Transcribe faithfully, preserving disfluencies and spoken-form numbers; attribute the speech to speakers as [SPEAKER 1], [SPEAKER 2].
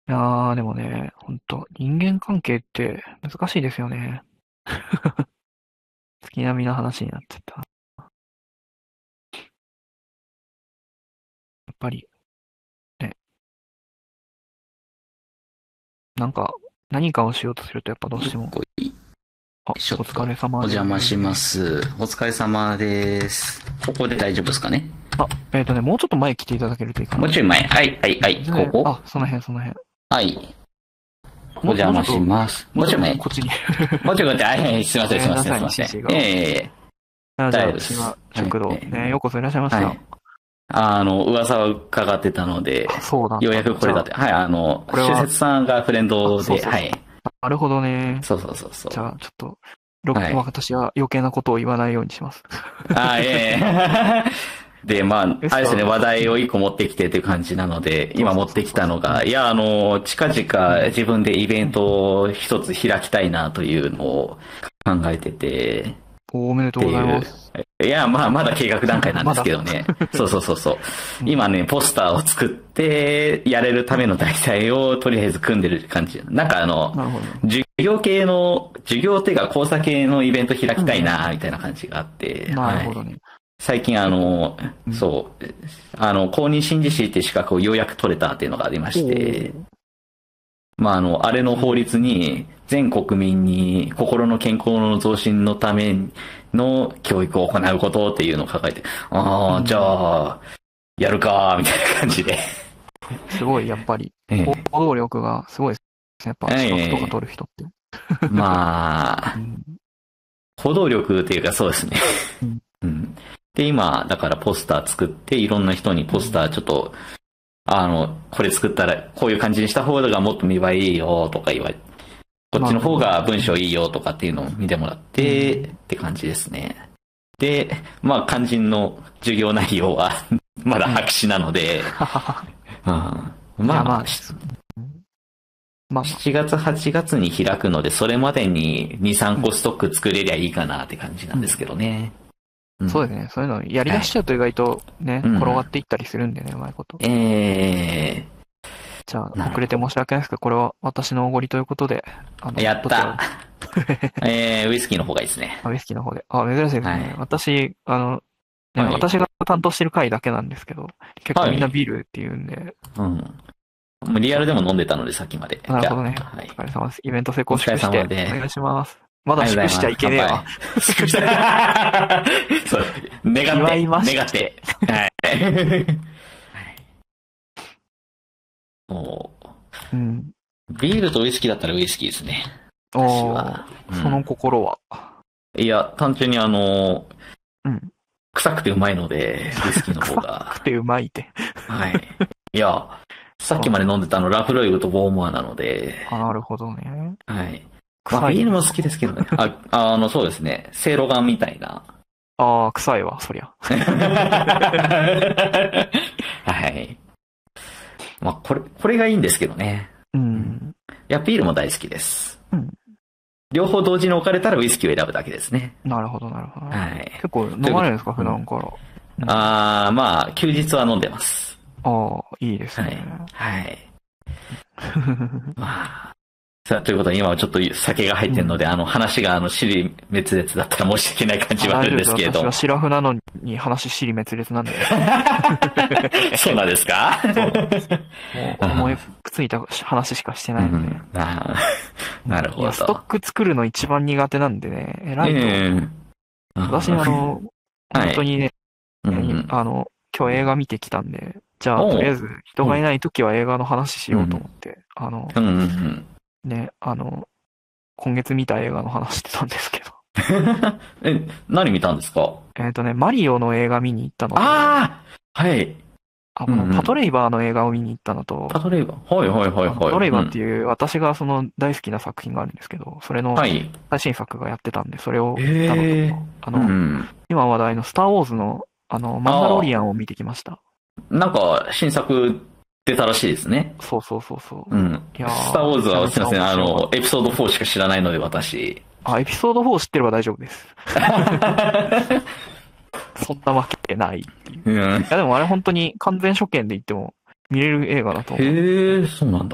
[SPEAKER 1] いやー、でもね、ほんと、人間関係って難しいですよね。月並みな話になってた。やっぱり、ね、なんか、何かをしようとすると、やっぱどうしても、
[SPEAKER 2] 一個いい
[SPEAKER 1] あ、お
[SPEAKER 2] ちょっと、
[SPEAKER 1] 疲れ様
[SPEAKER 2] お
[SPEAKER 1] で
[SPEAKER 2] 邪魔しま
[SPEAKER 1] ーす。
[SPEAKER 2] す。お疲れ様です。ここで大丈夫ですかね？
[SPEAKER 1] あ、えっとね、もうちょっと前来ていただけるといいかな。
[SPEAKER 2] もうちょい前。はい、はい、はい。
[SPEAKER 1] 全然、
[SPEAKER 2] ここ
[SPEAKER 1] あ、その辺、その辺。
[SPEAKER 2] はい。お
[SPEAKER 1] もう、
[SPEAKER 2] 邪魔
[SPEAKER 1] もうちょっと、
[SPEAKER 2] します。
[SPEAKER 1] もうちょっ
[SPEAKER 2] もうちょい前。
[SPEAKER 1] とこっちに。
[SPEAKER 2] もうちょい待って、はい、はい、すいません、すいません、
[SPEAKER 1] ごめんなさいね、
[SPEAKER 2] すいません。
[SPEAKER 1] 指示が。
[SPEAKER 2] ええ
[SPEAKER 1] あ、じゃあ、
[SPEAKER 2] 大丈夫です。
[SPEAKER 1] 島
[SPEAKER 2] はい。
[SPEAKER 1] 食堂、ね、ようこそいらっしゃいました。
[SPEAKER 2] はい。あの、噂は伺ってたので、
[SPEAKER 1] あ、そうだっ
[SPEAKER 2] ようや
[SPEAKER 1] たんだ。じゃあ、
[SPEAKER 2] くこれだって。はい、あの、
[SPEAKER 1] これは、
[SPEAKER 2] 主説さんがフレン
[SPEAKER 1] あ、
[SPEAKER 2] ドで、
[SPEAKER 1] そうそうそう。
[SPEAKER 2] はい。
[SPEAKER 1] なるほどね。
[SPEAKER 2] そうそうそうそう。
[SPEAKER 1] じゃあ、ちょっと、ろ
[SPEAKER 2] はい。
[SPEAKER 1] 私は余計なことを言わないようにします。
[SPEAKER 2] あ、ええで、まあ、
[SPEAKER 1] ですか、
[SPEAKER 2] あれですね、話
[SPEAKER 1] うん、
[SPEAKER 2] 題を一個持ってきてっていう感じなので、
[SPEAKER 1] そう
[SPEAKER 2] 今持って
[SPEAKER 1] そうそうそう。
[SPEAKER 2] きたのが、
[SPEAKER 1] うん。
[SPEAKER 2] いや、あの、近々
[SPEAKER 1] うん。
[SPEAKER 2] 自分でイベン
[SPEAKER 1] うん。
[SPEAKER 2] トを一つ開きたいなというのを考えてて、っ
[SPEAKER 1] おめでとうござい
[SPEAKER 2] ていう。
[SPEAKER 1] ます。
[SPEAKER 2] いや、まあ、まだ計画段階なんで
[SPEAKER 1] まだ。
[SPEAKER 2] すけどね。そうそうそうそう。
[SPEAKER 1] うん。
[SPEAKER 2] 今ね、ポスターを作って、やれるための題材をとりあえず組んでる感じ。なんかあの、
[SPEAKER 1] なるほど。
[SPEAKER 2] 授業系の、授業っていうか講座系のイベント開
[SPEAKER 1] うん
[SPEAKER 2] きたいな、みたいな感じがあって、
[SPEAKER 1] うん。なる
[SPEAKER 2] はい。
[SPEAKER 1] ほどね。
[SPEAKER 2] 最近あの、
[SPEAKER 1] うん。
[SPEAKER 2] そう、あの、公認心理師っていう資格をようやく取れたっていうのがありま
[SPEAKER 1] お
[SPEAKER 2] して、
[SPEAKER 1] ー、
[SPEAKER 2] まああの、あれの
[SPEAKER 1] いい
[SPEAKER 2] 法律
[SPEAKER 1] ですね。
[SPEAKER 2] に全国民に心の健康の増進のための教育を行うことっていうのを書かれて、ああ、じゃ
[SPEAKER 1] うん。
[SPEAKER 2] あ、やるか、みたいな感じで。
[SPEAKER 1] すごい、やっぱり、行
[SPEAKER 2] ええ、
[SPEAKER 1] 動力がすごいですね。やっぱ、資格とか
[SPEAKER 2] ええ、
[SPEAKER 1] 取る人って。
[SPEAKER 2] まあ、
[SPEAKER 1] うん。
[SPEAKER 2] 行動力っていうかそうですね。
[SPEAKER 1] うん。
[SPEAKER 2] うん。で、今、だからポスター作って、いろんな人にポスタ
[SPEAKER 1] うん。
[SPEAKER 2] ーちょっとあの、これ作ったら、こういう感じにした方がもっと見栄えいいよとか言われ、こっちの方
[SPEAKER 1] なるほど。
[SPEAKER 2] が文章
[SPEAKER 1] うん。
[SPEAKER 2] いいよとかっていうのを見てもらって、っ
[SPEAKER 1] うん。
[SPEAKER 2] て感じですね。で、まあ、肝心の授業内容はまだ
[SPEAKER 1] うん。
[SPEAKER 2] 白紙なので、
[SPEAKER 1] ははは。
[SPEAKER 2] うん、
[SPEAKER 1] いや、
[SPEAKER 2] まあ、
[SPEAKER 1] まあ、
[SPEAKER 2] し
[SPEAKER 1] すうん、まあまあ。
[SPEAKER 2] しちがつ、はちがつに開くので、それまでにに、3
[SPEAKER 1] うん。
[SPEAKER 2] 個ストック作れりゃいいかなって感じな
[SPEAKER 1] うん。
[SPEAKER 2] んですけどね。うん。
[SPEAKER 1] そうですね。そういうのやり
[SPEAKER 2] はい。
[SPEAKER 1] 出しちゃうと意外とね、
[SPEAKER 2] うん。
[SPEAKER 1] 転がっていったりするんでね、うまいこと。
[SPEAKER 2] え
[SPEAKER 1] じゃあ、
[SPEAKER 2] ー、なる
[SPEAKER 1] 遅れて
[SPEAKER 2] ほど。
[SPEAKER 1] 申し訳ないですけど、これは私のおごりということで、あの、
[SPEAKER 2] やっ
[SPEAKER 1] どちらで
[SPEAKER 2] た。えー、ウイスキーの方がいいですね。
[SPEAKER 1] あウイスキーの方で。あ、珍しいですね。
[SPEAKER 2] はい。
[SPEAKER 1] 私、あの、ね、
[SPEAKER 2] はい。
[SPEAKER 1] 私が担当してる回だけなんですけど、結構みんな
[SPEAKER 2] はい。
[SPEAKER 1] ビールって言うんで、
[SPEAKER 2] うん。もうリア
[SPEAKER 1] じゃ
[SPEAKER 2] ルでも飲んでたので、さっきまで。
[SPEAKER 1] あ、なる
[SPEAKER 2] じゃ
[SPEAKER 1] ほどね。
[SPEAKER 2] あ、はい。
[SPEAKER 1] お疲れ様です。イベント成
[SPEAKER 2] お疲れ
[SPEAKER 1] 功祝して、
[SPEAKER 2] 様で。
[SPEAKER 1] お願いします。まだ
[SPEAKER 2] ありがとう
[SPEAKER 1] 祝しちゃ
[SPEAKER 2] ございます。乾
[SPEAKER 1] いけねえわ。
[SPEAKER 2] 杯。祝してそう、願って、
[SPEAKER 1] 祝いまし
[SPEAKER 2] 願って。
[SPEAKER 1] て。
[SPEAKER 2] はい。も
[SPEAKER 1] うん。
[SPEAKER 2] う、ビールとウイスキーだったらウイスキーですね。私
[SPEAKER 1] おー、
[SPEAKER 2] は。う
[SPEAKER 1] その
[SPEAKER 2] ん。
[SPEAKER 1] 心は。
[SPEAKER 2] いや、単純にあの、
[SPEAKER 1] うん。
[SPEAKER 2] 臭くてうまいので、ウイスキーの方
[SPEAKER 1] 臭く
[SPEAKER 2] が。
[SPEAKER 1] てうまいって。
[SPEAKER 2] はい。いや、さっきまで
[SPEAKER 1] そうなんだ。
[SPEAKER 2] 飲んでたのラフロイグとボーモアなので、
[SPEAKER 1] あ、なるほどね。
[SPEAKER 2] はい。まあ、
[SPEAKER 1] 臭いんですか？
[SPEAKER 2] ビールも好きですけどね。あ、あの、そうですね。セいろがんみたいな。
[SPEAKER 1] ああ、臭いわ、そりゃ。
[SPEAKER 2] はい。まあ、これ、これがいいんですけどね。
[SPEAKER 1] う
[SPEAKER 2] うん。
[SPEAKER 1] ん。
[SPEAKER 2] いや、ビールも大好きです。
[SPEAKER 1] うん。
[SPEAKER 2] 両方同時に置かれたらウイスキーを選ぶだけですね。
[SPEAKER 1] なるほど、なるほど。
[SPEAKER 2] はい。
[SPEAKER 1] 結構飲
[SPEAKER 2] ということ、
[SPEAKER 1] まれるんですか、普
[SPEAKER 2] うん。
[SPEAKER 1] 段から。うん。
[SPEAKER 2] あー、まあ、休日は飲んでます。
[SPEAKER 1] ああ、いいですね。
[SPEAKER 2] はい。はい。まあ、さあ、ということで今はちょっと酒が入ってるので、
[SPEAKER 1] うん。
[SPEAKER 2] あの、話があの、尻滅裂だったら申し訳ない感じ
[SPEAKER 1] あ、
[SPEAKER 2] はあるん
[SPEAKER 1] 大丈夫です。
[SPEAKER 2] ですけれども。
[SPEAKER 1] 私はシラフなのに話尻滅裂なんで。
[SPEAKER 2] そうなんですか？
[SPEAKER 1] そうなんです。もう思いついた話しかして
[SPEAKER 2] う
[SPEAKER 1] ないんで。
[SPEAKER 2] ん、あーなる
[SPEAKER 1] いや、ストッ
[SPEAKER 2] ほど。
[SPEAKER 1] ク作るの一番苦手なんでね、偉
[SPEAKER 2] え
[SPEAKER 1] いと。
[SPEAKER 2] え
[SPEAKER 1] 私、あの、
[SPEAKER 2] はい。
[SPEAKER 1] 本当にね、
[SPEAKER 2] うん。
[SPEAKER 1] あの、今日映画見てきたんで、じゃあ、と
[SPEAKER 2] おう。
[SPEAKER 1] りあえず人がい
[SPEAKER 2] うん。
[SPEAKER 1] ない時は映画の話しようと
[SPEAKER 2] うん。
[SPEAKER 1] 思って、あの、
[SPEAKER 2] うん。うん。
[SPEAKER 1] ね、あの、今月見た映画の話してたんですけど。
[SPEAKER 2] え、何見たんですか？
[SPEAKER 1] えっとね、マリオの映画見に行ったのと、
[SPEAKER 2] ああはい。
[SPEAKER 1] あの、
[SPEAKER 2] うんうん。
[SPEAKER 1] パトレイバーの映画を見に行ったのと、
[SPEAKER 2] パトレイバー。はいはいはい
[SPEAKER 1] あの、パ
[SPEAKER 2] はい。
[SPEAKER 1] トレイ
[SPEAKER 2] うん。
[SPEAKER 1] バーっていう私がその大好きな作品があるんですけど、それの
[SPEAKER 2] はい。
[SPEAKER 1] 最新作がやってたんで、それを見たのと、
[SPEAKER 2] ええ
[SPEAKER 1] あ
[SPEAKER 2] う
[SPEAKER 1] の、
[SPEAKER 2] ん。
[SPEAKER 1] 今話題のスターウォーズの、あの、マンダロリ
[SPEAKER 2] ああ、
[SPEAKER 1] アンを見てきました。
[SPEAKER 2] なんか、新作出たらしいですね。
[SPEAKER 1] そうそうそうそう。
[SPEAKER 2] うん。
[SPEAKER 1] いや
[SPEAKER 2] スターウォ
[SPEAKER 1] ー、
[SPEAKER 2] ーズ
[SPEAKER 1] めちゃめちゃ
[SPEAKER 2] はすいません。あの、
[SPEAKER 1] 面白かった。
[SPEAKER 2] エピソードフォーしか知らないので、私。
[SPEAKER 1] あ、エピソードフォー知ってれば大丈夫です。そんなわけないっていう。い
[SPEAKER 2] うん。
[SPEAKER 1] や、でもあれ本当に完全初見で言っても見れる映画だと思う。
[SPEAKER 2] へえ、そうなんだ。